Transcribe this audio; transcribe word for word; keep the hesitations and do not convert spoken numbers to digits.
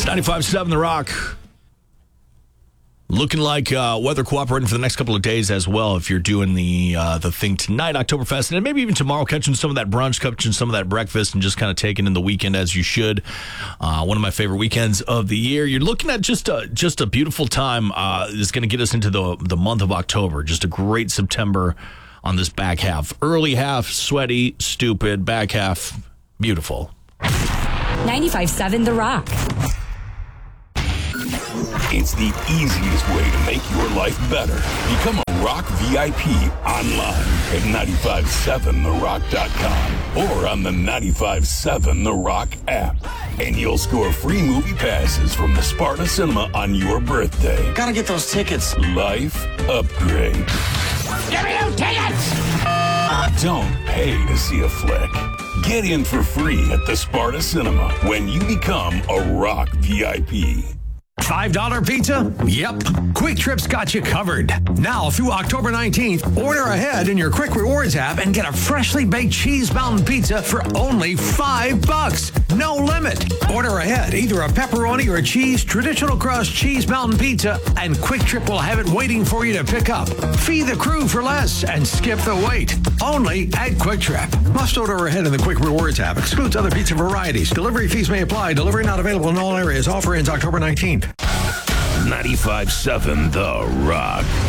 ninety-five point seven The Rock. Looking like uh, weather cooperating for the next couple of days as well if you're doing the uh, the thing tonight, Oktoberfest, and maybe even tomorrow, catching some of that brunch, catching some of that breakfast, and just kind of taking in the weekend as you should. Uh, one of my favorite weekends of the year. You're looking at just a, just a beautiful time. Uh, it's going to get us into the, the month of October. Just a great September on this back half. Early half, sweaty, stupid. Back half, beautiful. ninety-five point seven The Rock. It's the easiest way to make your life better. Become a Rock V I P online at nine five seven the rock dot com or on the ninety-five seven The Rock app. And you'll score free movie passes from the Sparta Cinema on your birthday. Gotta get those tickets. Life upgrade. Give me those tickets! Don't pay to see a flick. Get in for free at the Sparta Cinema when you become a Rock V I P. five dollar pizza? Yep. Quick Trip's got you covered. Now through October nineteenth, order ahead in your Quick Rewards app and get a freshly baked Cheese Mountain Pizza for only five bucks. No limit. Order ahead, either a pepperoni or a cheese, traditional crust Cheese Mountain Pizza, and Quick Trip will have it waiting for you to pick up. Feed the crew for less and skip the wait. Only at Quick Trip. Must order ahead in the Quick Rewards app. Excludes other pizza varieties. Delivery fees may apply. Delivery not available in all areas. Offer ends October nineteenth. ninety-five point seven The Rock.